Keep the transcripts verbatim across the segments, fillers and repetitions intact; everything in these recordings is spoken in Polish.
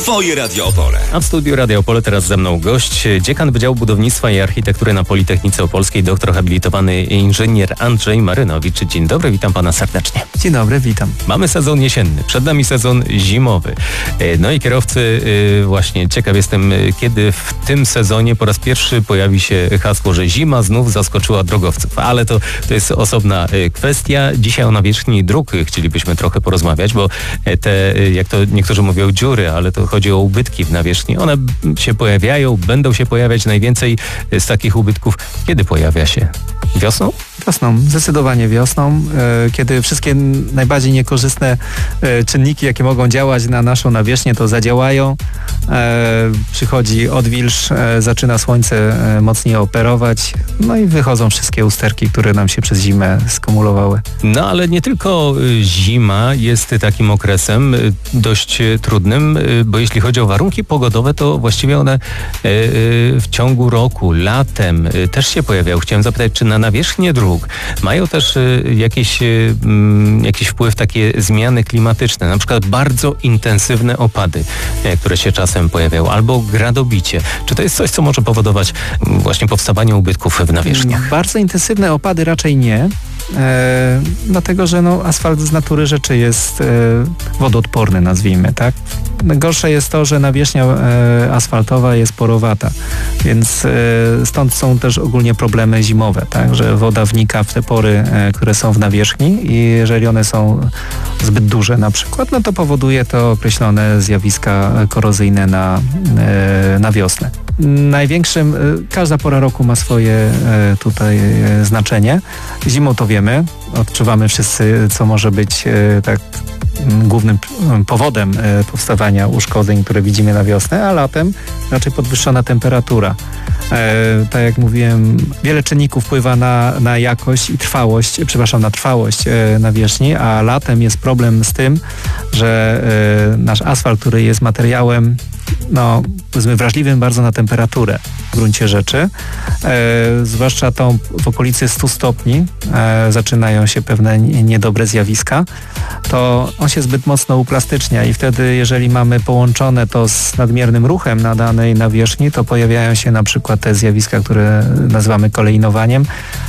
Twoje Radio Opole. A w studiu Radio Opole teraz ze mną gość, dziekan Wydziału Budownictwa i Architektury na Politechnice Opolskiej, doktor habilitowany inżynier Andrzej Marynowicz. Dzień dobry, witam pana serdecznie. Dzień dobry, witam. Mamy sezon jesienny, przed nami sezon zimowy. No i kierowcy, właśnie ciekaw jestem, kiedy w tym sezonie po raz pierwszy pojawi się hasło, że zima znów zaskoczyła drogowców. Ale to, to jest osobna kwestia. Dzisiaj o nawierzchni dróg chcielibyśmy trochę porozmawiać, bo te, jak to niektórzy mówią, dziury, ale to chodzi o ubytki w nawierzchni. One się pojawiają, będą się pojawiać. Najwięcej z takich ubytków kiedy pojawia się? Wiosną? Wiosną, zdecydowanie wiosną, e, kiedy wszystkie najbardziej niekorzystne e, czynniki, jakie mogą działać na naszą nawierzchnię, to zadziałają. E, przychodzi odwilż, e, zaczyna słońce e, mocniej operować, no i wychodzą wszystkie usterki, które nam się przez zimę skumulowały. No ale nie tylko zima jest takim okresem dość trudnym, bo jeśli chodzi o warunki pogodowe, to właściwie one w ciągu roku, latem też się pojawiają. Chciałem zapytać, czy na nawierzchnię dróg mają też jakieś, jakiś wpływ takie zmiany klimatyczne, na przykład bardzo intensywne opady, które się czasem pojawiają, albo gradobicie. Czy to jest coś, co może powodować właśnie powstawanie ubytków w nawierzchniach? Bardzo intensywne opady raczej nie. E, dlatego, że no, asfalt z natury rzeczy jest e, wodoodporny, nazwijmy, tak? Gorsze jest to, że nawierzchnia e, asfaltowa jest porowata, więc e, stąd są też ogólnie problemy zimowe, tak? Że woda wnika w te pory, e, które są w nawierzchni i jeżeli one są zbyt duże na przykład, no to powoduje to określone zjawiska korozyjne na, e, na wiosnę. Największym, każda pora roku ma swoje tutaj znaczenie. Zimą to wiemy, odczuwamy wszyscy, co może być tak głównym powodem powstawania uszkodzeń, które widzimy na wiosnę, a latem raczej podwyższona temperatura. E, tak jak mówiłem, wiele czynników wpływa na, na jakość i trwałość, przepraszam, na trwałość e, nawierzchni, a latem jest problem z tym, że e, nasz asfalt, który jest materiałem no, powiedzmy wrażliwym bardzo na temperaturę w gruncie rzeczy, e, zwłaszcza tą w okolicy stu stopni e, zaczynają się pewne niedobre zjawiska, to on się zbyt mocno uplastycznia i wtedy, jeżeli mamy połączone to z nadmiernym ruchem na danej nawierzchni, to pojawiają się na przykład te zjawiska, które nazywamy kolejnowaniem,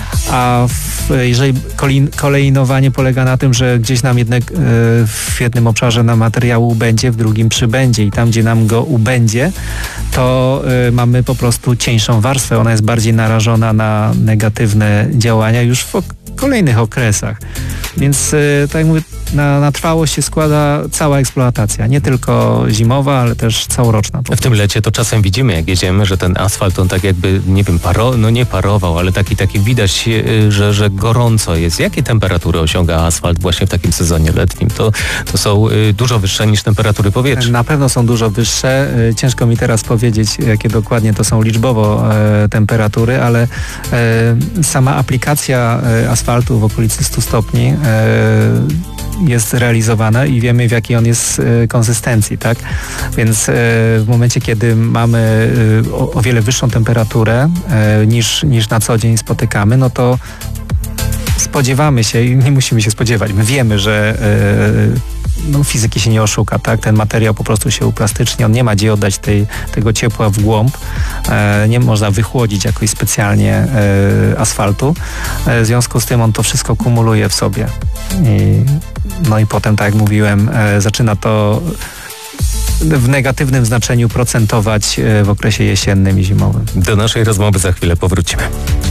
a w, jeżeli kolejnowanie polega na tym, że gdzieś nam jedne, w jednym obszarze na materiału ubędzie, w drugim przybędzie i tam, gdzie nam go ubędzie, to y, mamy po prostu cieńszą warstwę. Ona jest bardziej narażona na negatywne działania już w ok- kolejnych okresach. Więc y, tak jak mówię, na, na trwałość się składa cała eksploatacja. Nie tylko zimowa, ale też całoroczna. W tym lecie to czasem widzimy, jak jedziemy, że ten asfalt, on tak jakby, nie wiem, paro, no nie parował, ale taki, taki widać, y, że, że gorąco jest. Jakie temperatury osiąga asfalt właśnie w takim sezonie letnim? To, to są y, dużo wyższe niż temperatury powietrza. Na pewno są dużo wyższe. Y, ciężko mi teraz powiedzieć, jakie dokładnie to są liczbowo y, temperatury, ale y, sama aplikacja y, asfaltu w okolicy stu stopni y, jest realizowana i wiemy, w jakiej on jest y, konsystencji, tak? Więc y, w momencie, kiedy mamy y, o, o wiele wyższą temperaturę y, niż, niż na co dzień spotykamy, no to spodziewamy się i nie musimy się spodziewać. My wiemy, że y, no, fizyki się nie oszuka, tak? Ten materiał po prostu się uplastyczni, on nie ma gdzie oddać tej, tego ciepła w głąb. E, nie można wychłodzić jakoś specjalnie e, asfaltu. E, w związku z tym on to wszystko kumuluje w sobie. I, no i potem, tak jak mówiłem, e, zaczyna to w negatywnym znaczeniu procentować w okresie jesiennym i zimowym. Do naszej rozmowy za chwilę powrócimy.